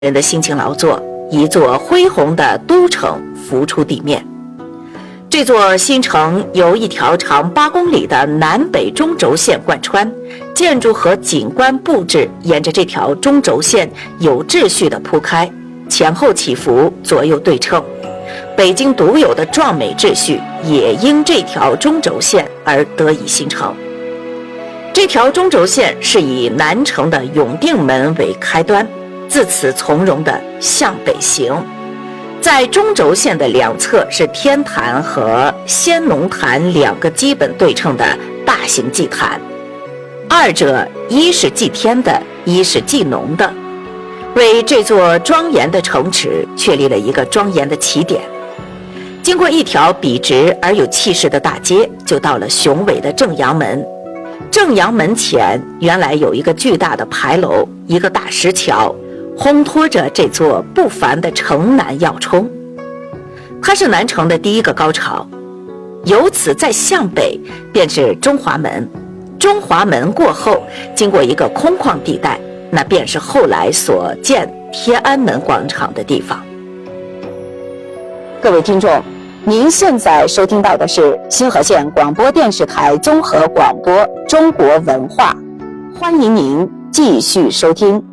人的辛勤劳作，一座恢宏的都城浮出地面。这座新城由一条长8公里的南北中轴线贯穿，建筑和景观布置沿着这条中轴线有秩序地铺开，前后起伏，左右对称。北京独有的壮美秩序也因这条中轴线而得以形成。这条中轴线是以南城的永定门为开端，自此从容地向北行。在中轴线的两侧是天坛和先农坛两个基本对称的大型祭坛，二者一是祭天的，一是祭农的，为这座庄严的城池确立了一个庄严的起点。经过一条笔直而有气势的大街，就到了雄伟的正阳门。正阳门前原来有一个巨大的牌楼，一个大石桥，烘托着这座不凡的城南要冲。它是南城的第一个高潮，由此再向北便是中华门。中华门过后，经过一个空旷地带，那便是后来所建天安门广场的地方。各位听众，您现在收听到的是新河县广播电视台综合广播中国文化，欢迎您继续收听。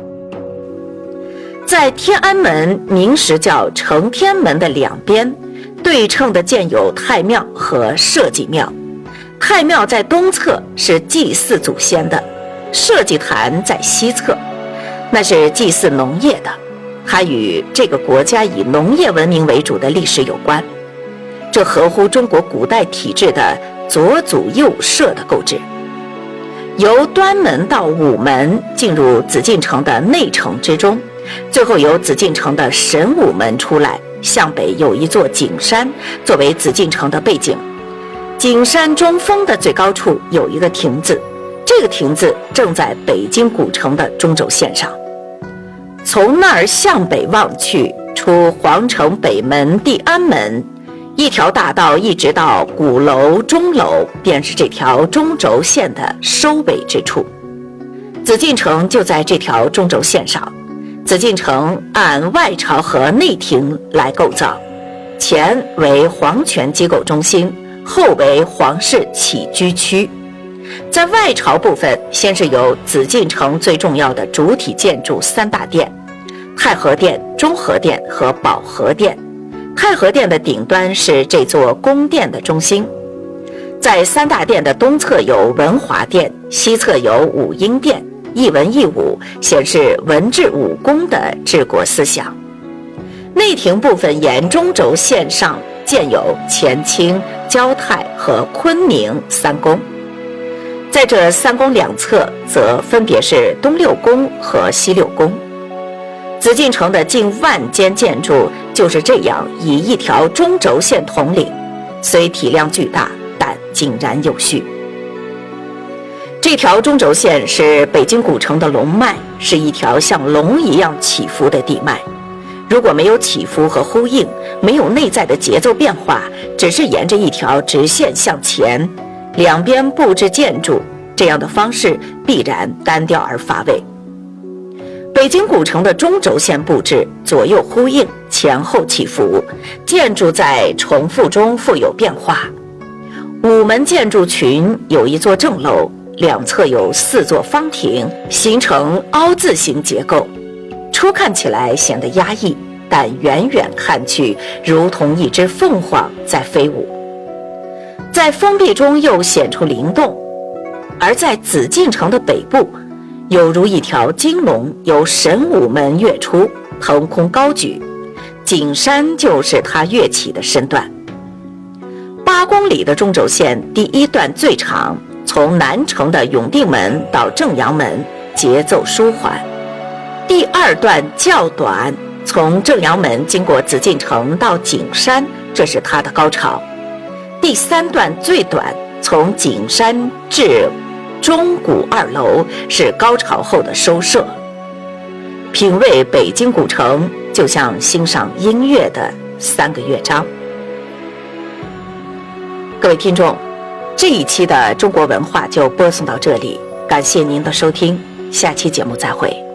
在天安门明时叫承天门的两边，对称的建有太庙和社稷庙。太庙在东侧，是祭祀祖先的；社稷坛在西侧，那是祭祀农业的。它与这个国家以农业文明为主的历史有关，这合乎中国古代体制的左祖右社的构置。由端门到午门进入紫禁城的内城之中，最后由紫禁城的神武门出来，向北有一座景山作为紫禁城的背景。景山中峰的最高处有一个亭子，这个亭子正在北京古城的中轴线上。从那儿向北望去，出皇城北门地安门，一条大道一直到鼓楼钟楼，便是这条中轴线的收尾之处。紫禁城就在这条中轴线上。紫禁城按外朝和内廷来构造，前为皇权机构中心，后为皇室起居区。在外朝部分，先是有紫禁城最重要的主体建筑3大殿：太和殿、中和殿和保和殿。太和殿的顶端是这座宫殿的中心。在3大殿的东侧有文华殿，西侧有武英殿，一文一武，显示文治武功的治国思想。内廷部分沿中轴线上建有乾清、交泰和坤宁3宫，在这3宫两侧则分别是东六宫和西六宫。紫禁城的近万间建筑就是这样以一条中轴线统领，虽体量巨大，但井然有序。这条中轴线是北京古城的龙脉，是一条像龙一样起伏的地脉。如果没有起伏和呼应，没有内在的节奏变化，只是沿着一条直线向前，两边布置建筑，这样的方式必然单调而乏味。北京古城的中轴线布置左右呼应，前后起伏，建筑在重复中富有变化。午门建筑群有一座正楼，两侧有4座方亭，形成凹字形结构。初看起来显得压抑，但远远看去如同一只凤凰在飞舞。在封闭中又显出灵动，而在紫禁城的北部，有如一条金龙由神武门跃出，腾空高举，景山就是它跃起的身段。8公里的中轴线第一段最长，从南城的永定门到正阳门，节奏舒缓。第2段较短，从正阳门经过紫禁城到景山，这是它的高潮。第3段最短，从景山至钟鼓2楼，是高潮后的收摄。品味北京古城，就像欣赏音乐的3个乐章。各位听众，这一期的中国文化就播送到这里，感谢您的收听，下期节目再会。